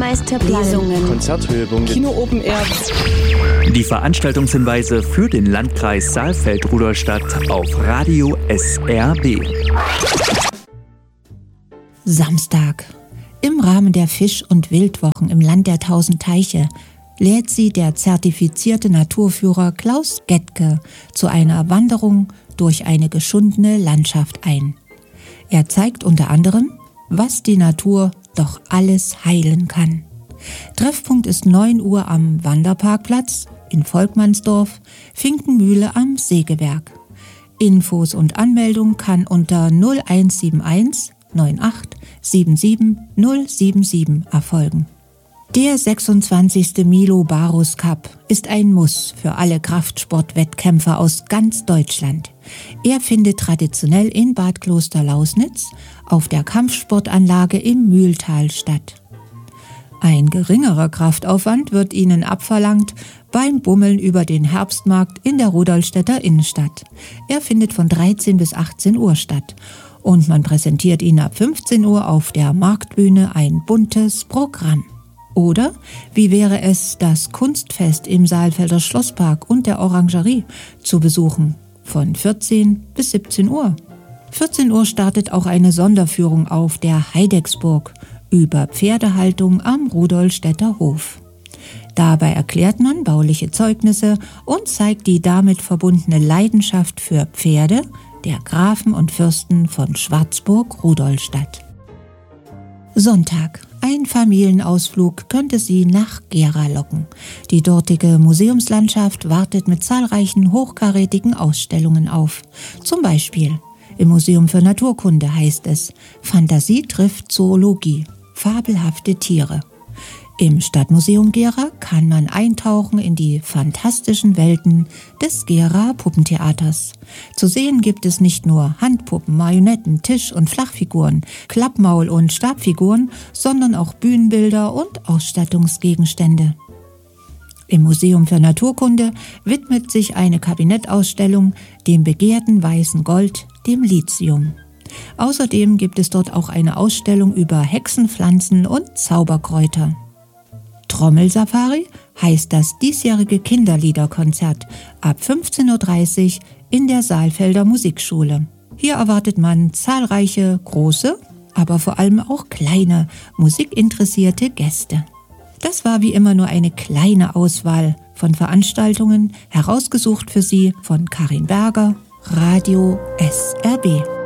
Lesungen, Konzerthöhepunkte, Kino Open Air. Die Veranstaltungshinweise für den Landkreis Saalfeld-Rudolstadt auf Radio SRB. Samstag. Im Rahmen der Fisch- und Wildwochen im Land der 1000 Teiche lädt sie der zertifizierte Naturführer Klaus Gettke zu einer Wanderung durch eine geschundene Landschaft ein. Er zeigt unter anderem, was die Natur doch alles heilen kann. Treffpunkt ist 9 Uhr am Wanderparkplatz in Volkmannsdorf, Finkenmühle am Sägewerk. Infos und Anmeldung kann unter 0171 98 77 077 erfolgen. Der 26. Milo Barus Cup ist ein Muss für alle Kraftsportwettkämpfer aus ganz Deutschland. Er findet traditionell in Bad Kloster-Lausnitz auf der Kampfsportanlage im Mühltal statt. Ein geringerer Kraftaufwand wird Ihnen abverlangt beim Bummeln über den Herbstmarkt in der Rudolstädter Innenstadt. Er findet von 13 bis 18 Uhr statt und man präsentiert Ihnen ab 15 Uhr auf der Marktbühne ein buntes Programm. Oder wie wäre es, das Kunstfest im Saalfelder Schlosspark und der Orangerie zu besuchen, von 14 bis 17 Uhr. 14 Uhr startet auch eine Sonderführung auf der Heidecksburg über Pferdehaltung am Rudolstädter Hof. Dabei erklärt man bauliche Zeugnisse und zeigt die damit verbundene Leidenschaft für Pferde der Grafen und Fürsten von Schwarzburg-Rudolstadt. Sonntag. Ein Familienausflug könnte Sie nach Gera locken. Die dortige Museumslandschaft wartet mit zahlreichen hochkarätigen Ausstellungen auf. Zum Beispiel im Museum für Naturkunde heißt es: Fantasie trifft Zoologie, fabelhafte Tiere. Im Stadtmuseum Gera kann man eintauchen in die fantastischen Welten des Gera Puppentheaters. Zu sehen gibt es nicht nur Handpuppen, Marionetten, Tisch- und Flachfiguren, Klappmaul- und Stabfiguren, sondern auch Bühnenbilder und Ausstattungsgegenstände. Im Museum für Naturkunde widmet sich eine Kabinettausstellung dem begehrten weißen Gold, dem Lithium. Außerdem gibt es dort auch eine Ausstellung über Hexenpflanzen und Zauberkräuter. Trommelsafari heißt das diesjährige Kinderliederkonzert ab 15.30 Uhr in der Saalfelder Musikschule. Hier erwartet man zahlreiche große, aber vor allem auch kleine, musikinteressierte Gäste. Das war wie immer nur eine kleine Auswahl von Veranstaltungen, herausgesucht für Sie von Karin Berger, Radio SRB.